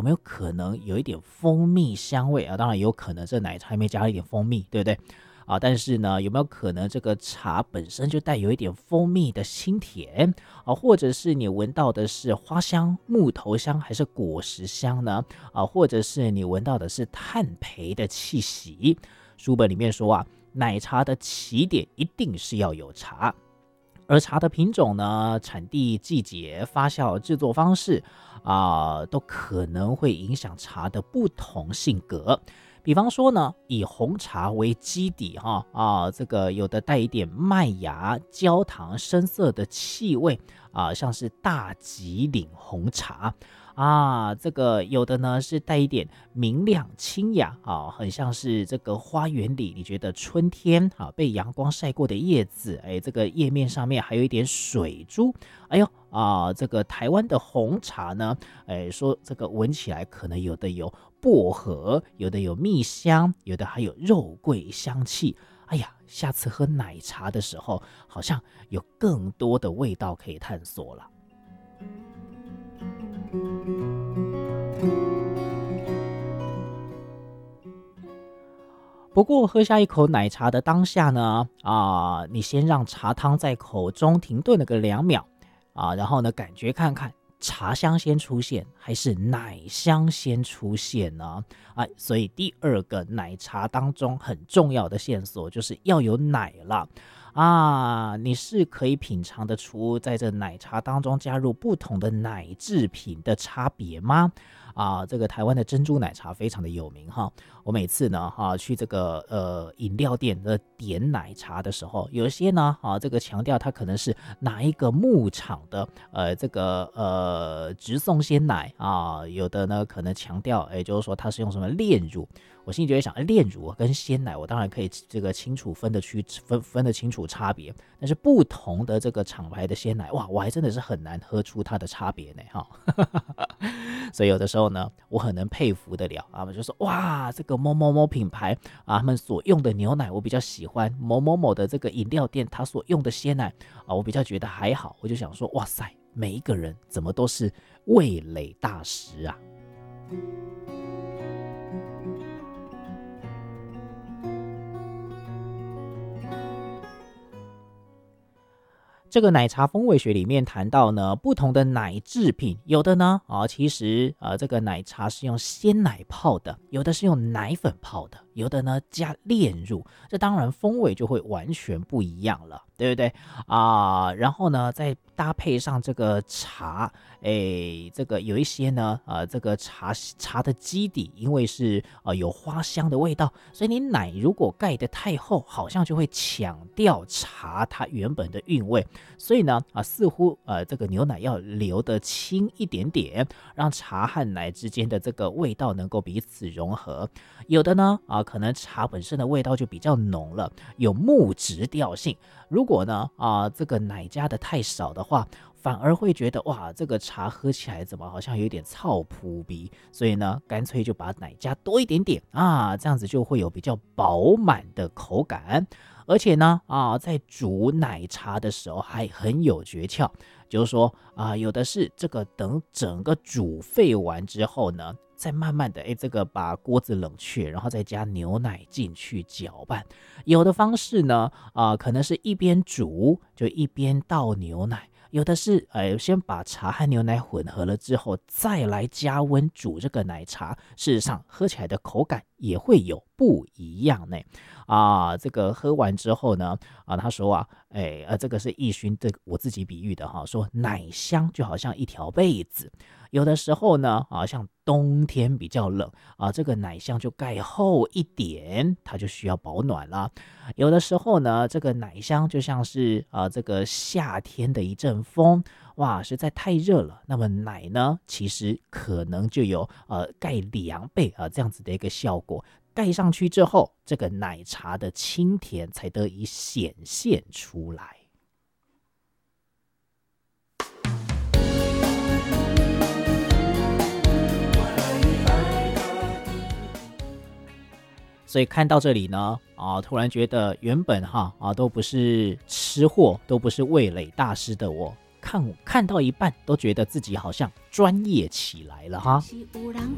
没有可能有一点蜂蜜香味啊？当然也有可能这奶茶里面加了一点蜂蜜，对不对？但是呢，有没有可能这个茶本身就带有一点蜂蜜的清甜或者是你闻到的是花香、木头香还是果实香呢？或者是你闻到的是炭焙的气息？书本里面说奶茶的起点一定是要有茶，而茶的品种呢、产地、季节、发酵、制作方式都可能会影响茶的不同性格。比方说呢，以红茶为基底这个有的带一点麦芽、焦糖、深色的气味像是大吉岭红茶这个有的呢是带一点明亮清雅很像是这个花园里你觉得春天被阳光晒过的叶子，这个叶面上面还有一点水珠，这个台湾的红茶呢，说这个闻起来可能有的有薄荷，有的有蜜香，有的还有肉桂香气。下次喝奶茶的时候，好像有更多的味道可以探索了。不过喝下一口奶茶的当下呢，你先让茶汤在口中停顿了个2秒然后呢，感觉看看茶香先出现还是奶香先出现呢？所以第二个奶茶当中很重要的线索就是要有奶了你是可以品尝得出在这奶茶当中加入不同的奶制品的差别吗？这个台湾的珍珠奶茶非常的有名哈。我每次呢去这个饮料店的点奶茶的时候，有些呢这个强调它可能是哪一个牧场的这个直送鲜奶有的呢可能强调就是说它是用什么炼乳。我心里就会想，炼乳跟鲜奶我当然可以这个清楚分得清楚差别，但是不同的这个厂牌的鲜奶我还真的是很难喝出它的差别呢所以有的时候呢，我很能佩服得了我就说这个某某某品牌他们所用的牛奶我比较喜欢，某某某的这个饮料店他所用的鲜奶我比较觉得还好。我就想说，哇塞，每一个人怎么都是味蕾大师啊！这个奶茶风味学里面谈到呢，不同的奶制品，有的呢其实这个奶茶是用鲜奶泡的，有的是用奶粉泡的，有的呢加炼乳，这当然风味就会完全不一样了，对不对然后呢再搭配上这个茶，这个有一些呢这个茶的基底因为是有花香的味道，所以你奶如果盖得太厚，好像就会抢掉茶它原本的韵味。所以呢似乎这个牛奶要流得轻一点点，让茶和奶之间的这个味道能够彼此融合。有的呢可能茶本身的味道就比较浓了，有木质调性。如果呢这个奶加的太少的话，反而会觉得这个茶喝起来怎么好像有点糙扑鼻，所以呢干脆就把奶加多一点点这样子就会有比较饱满的口感。而且呢在煮奶茶的时候还很有诀窍，就是说有的是这个等整个煮沸完之后呢，再慢慢的这个把锅子冷却，然后再加牛奶进去搅拌。有的方式呢可能是一边煮就一边倒牛奶，有的是先把茶和牛奶混合了之后再来加温煮这个奶茶，事实上喝起来的口感也会有不一样呢这个喝完之后呢他说这个是义勋这个我自己比喻的说奶香就好像一条被子，有的时候呢像冬天比较冷这个奶香就盖厚一点，它就需要保暖了。有的时候呢这个奶香就像是这个夏天的一阵风，实在太热了，那么奶呢其实可能就有盖2倍这样子的一个效果。盖上去之后，这个奶茶的清甜才得以显现出来。所以看到这里呢突然觉得原本都不是吃货，都不是味蕾大师的我，看到一半都觉得自己好像专业起来了哈。